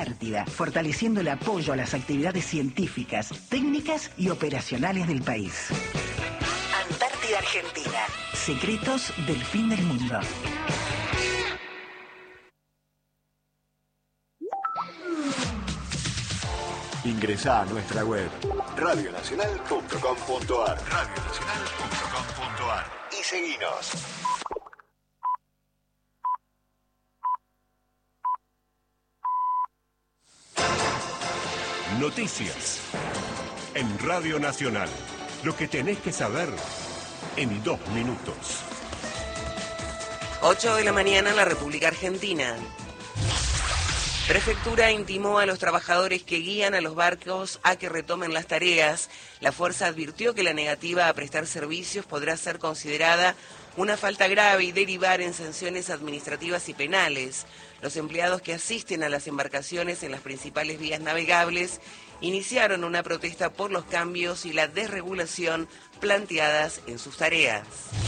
Antártida, fortaleciendo el apoyo a las actividades científicas, técnicas y operacionales del país. Antártida Argentina. Secretos del fin del mundo. Ingresá a nuestra web radionacional.com.ar radionacional.com.ar y seguinos. Noticias en Radio Nacional. Lo que tenés que saber en 2 minutos. 8 de la mañana en la República Argentina. Prefectura intimó a los trabajadores que guían a los barcos a que retomen las tareas. La fuerza advirtió que la negativa a prestar servicios podrá ser considerada una falta grave y derivar en sanciones administrativas y penales. Los empleados que asisten a las embarcaciones en las principales vías navegables iniciaron una protesta por los cambios y la desregulación planteadas en sus tareas.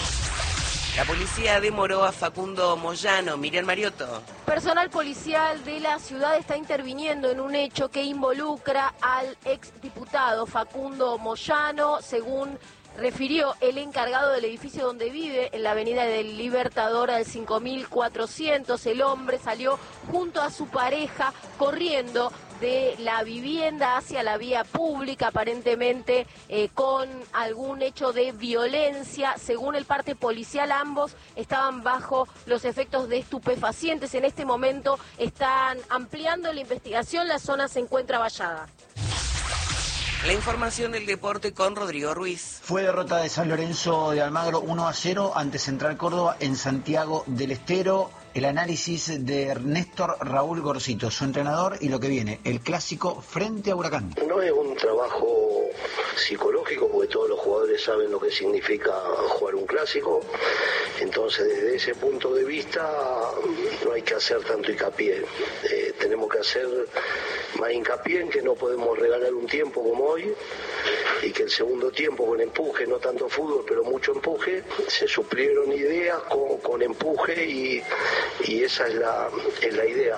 La policía demoró a Facundo Moyano. Miriam Mariotto. Personal policial de la ciudad está interviniendo en un hecho que involucra al exdiputado Facundo Moyano, según refirió el encargado del edificio donde vive, en la avenida del Libertador al 5400. El hombre salió junto a su pareja corriendo de la vivienda hacia la vía pública, aparentemente con algún hecho de violencia. Según el parte policial, ambos estaban bajo los efectos de estupefacientes. En este momento están ampliando la investigación, la zona se encuentra vallada. La información del deporte con Rodrigo Ruiz. Fue derrota de San Lorenzo de Almagro 1-0 ante Central Córdoba en Santiago del Estero. El análisis de Néstor Raúl Gorcito, su entrenador, y lo que viene, el clásico frente a Huracán. No es un trabajo psicológico porque todos los jugadores saben lo que significa jugar un clásico, entonces desde ese punto de vista no hay que hacer tanto hincapié, tenemos que hacer más hincapié en que no podemos regalar un tiempo como hoy y que el segundo tiempo con empuje, no tanto fútbol pero mucho empuje, se suplieron ideas con empuje y esa es la idea.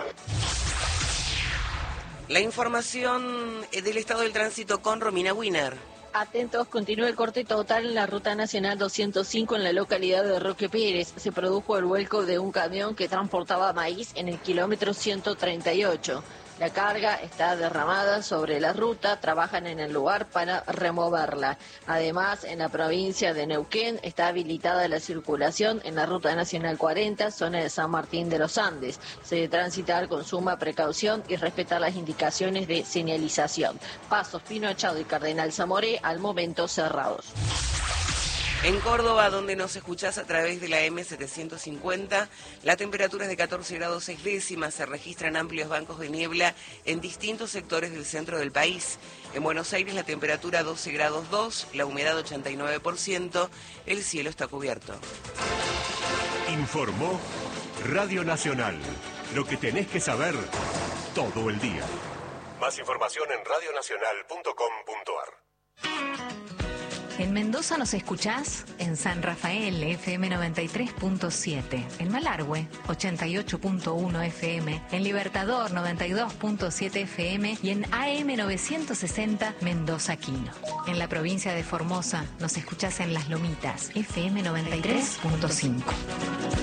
La información del estado del tránsito con Romina Wiener. Atentos, continúa el corte total en la Ruta Nacional 205 en la localidad de Roque Pérez. Se produjo el vuelco de un camión que transportaba maíz en el kilómetro 138. La carga está derramada sobre la ruta, trabajan en el lugar para removerla. Además, en la provincia de Neuquén está habilitada la circulación en la Ruta Nacional 40, zona de San Martín de los Andes. Se debe transitar con suma precaución y respetar las indicaciones de señalización. Pasos Pino Achado y Cardenal Zamoré al momento cerrados. En Córdoba, donde nos escuchás a través de la M750, la temperatura es de 14 grados 6 décimas, se registran amplios bancos de niebla en distintos sectores del centro del país. En Buenos Aires la temperatura 12 grados 2, la humedad 89%, el cielo está cubierto. Informó Radio Nacional, lo que tenés que saber todo el día. Más información en radionacional.com.ar. En Mendoza nos escuchás en San Rafael, FM 93.7, en Malargüe, 88.1 FM, en Libertador, 92.7 FM y en AM 960, Mendoza Quino. En la provincia de Formosa nos escuchás en Las Lomitas, FM 93.5.